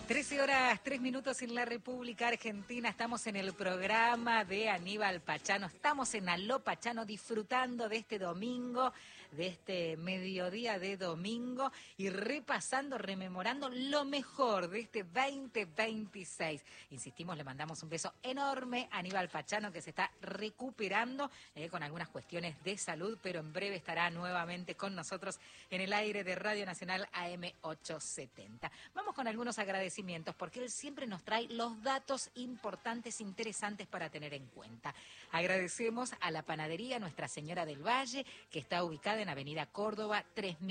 13 horas, 3 minutos en la República Argentina. Estamos en el programa de Aníbal Pachano. Estamos en Aló Pachano disfrutando de este domingo, de este mediodía de domingo y repasando, rememorando lo mejor de este 2026. Insistimos, le mandamos un beso enorme a Aníbal Pachano, que se está recuperando con algunas cuestiones de salud, pero en breve estará nuevamente con nosotros en el aire de Radio Nacional AM870. Vamos con algunos agradecimientos, porque él siempre nos trae los datos importantes, interesantes para tener en cuenta. Agradecemos a la panadería Nuestra Señora del Valle, que está ubicada en Avenida Córdoba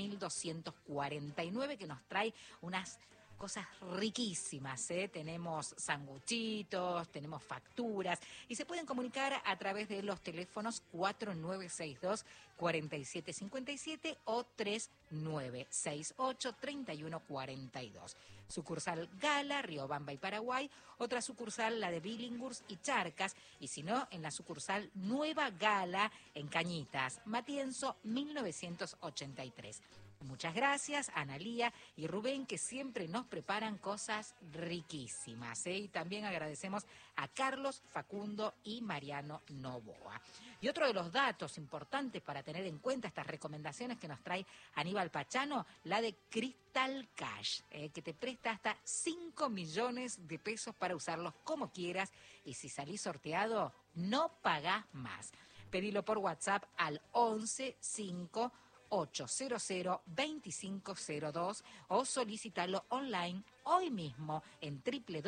3249, que nos trae unas cosas riquísimas, ¿eh? Tenemos sanguchitos, tenemos facturas y se pueden comunicar a través de los teléfonos 4962-4757 o 3968-3142. Sucursal Gala, Riobamba y Paraguay, otra sucursal la de Billinghurst y Charcas, y si no, en la sucursal Nueva Gala en Cañitas, Matienzo 1983. Muchas gracias a Analía y Rubén, que siempre nos preparan cosas riquísimas, ¿eh? Y también agradecemos a Carlos, Facundo y Mariano Novoa. Y otro de los datos importantes para tener en cuenta estas recomendaciones que nos trae Aníbal Pachano, la de Crystal Cash, que te presta hasta 5 millones de pesos para usarlos como quieras, y si salís sorteado, no pagás más. Pedilo por WhatsApp al 11 800-2502 o solicítalo online hoy mismo en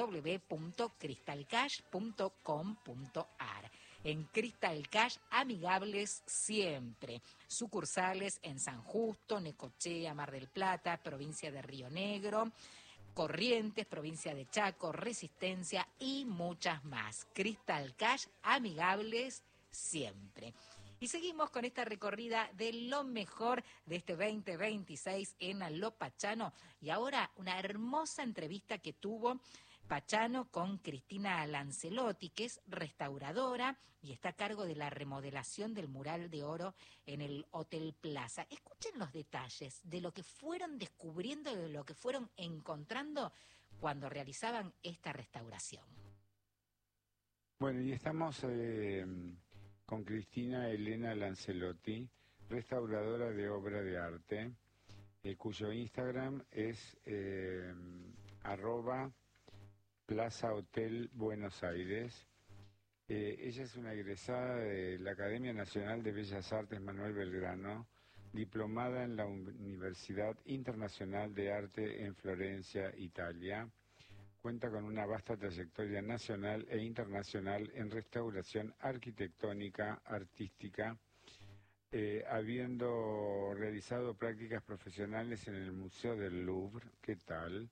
www.crystalcash.com.ar. En Crystal Cash, amigables siempre. Sucursales en San Justo, Necochea, Mar del Plata, provincia de Río Negro, Corrientes, provincia de Chaco, Resistencia y muchas más. Crystal Cash, amigables siempre. Y seguimos con esta recorrida de lo mejor de este 2026 en Aló Pachano. Y ahora una hermosa entrevista que tuvo Pachano con Cristina Lancelotti, que es restauradora y está a cargo de la remodelación del mural de oro en el Hotel Plaza. Escuchen los detalles de lo que fueron descubriendo, de lo que fueron encontrando cuando realizaban esta restauración. Bueno, y estamos con Cristina Elena Lancelotti, restauradora de obra de arte, cuyo Instagram es @Plaza Hotel Buenos Aires. Ella es una egresada de la Academia Nacional de Bellas Artes Manuel Belgrano, diplomada en la Universidad Internacional de Arte en Florencia, Italia. Cuenta con una vasta trayectoria nacional e internacional en restauración arquitectónica, artística, habiendo realizado prácticas profesionales en el Museo del Louvre. ¿Qué tal?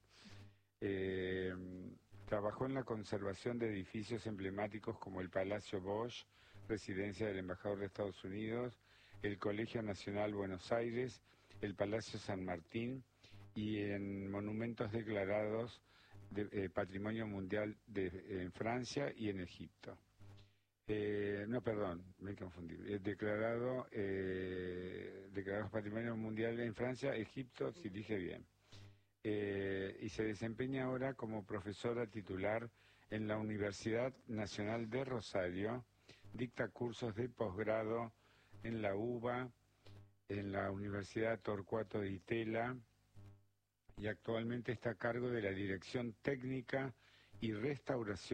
Trabajó en la conservación de edificios emblemáticos como el Palacio Bosch, residencia del embajador de Estados Unidos, el Colegio Nacional Buenos Aires, el Palacio San Martín, y en monumentos declarados de Patrimonio Mundial en Francia y en Egipto. Me confundí. Declarados Patrimonio Mundial en Francia, Egipto, si dije bien. Y se desempeña ahora como profesora titular en la Universidad Nacional de Rosario. Dicta cursos de posgrado en la UBA, en la Universidad Torcuato Di Tella, y actualmente está a cargo de la Dirección Técnica y Restauración